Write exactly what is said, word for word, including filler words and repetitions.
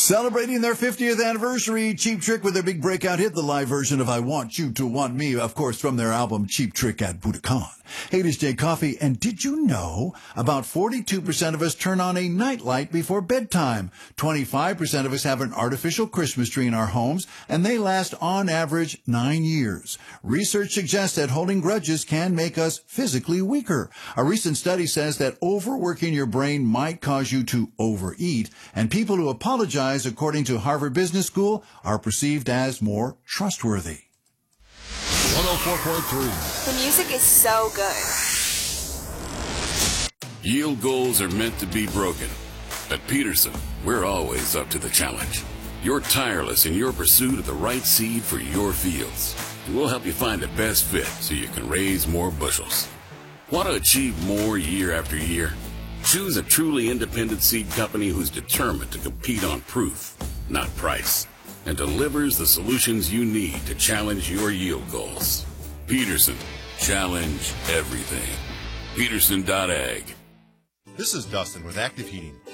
Celebrating their fiftieth anniversary, Cheap Trick with their big breakout hit, the live version of I Want You to Want Me, of course, from their album Cheap Trick at Budokan. Hey, this is Jay Coffee, and did you know about forty-two percent of us turn on a nightlight before bedtime? twenty-five percent of us have an artificial Christmas tree in our homes, and they last on average nine years. Research suggests that holding grudges can make us physically weaker. A recent study says that overworking your brain might cause you to overeat, and people who apologize, according to Harvard Business School, are perceived as more trustworthy. one oh four point three. The music is so good. Yield goals are meant to be broken. At Peterson, we're always up to the challenge. You're tireless in your pursuit of the right seed for your fields. And we'll help you find the best fit so you can raise more bushels. Want to achieve more year after year? Choose a truly independent seed company who's determined to compete on proof, not price, and delivers the solutions you need to challenge your yield goals. Peterson, challenge everything. Peterson dot ag. This is Dustin with Active Heating.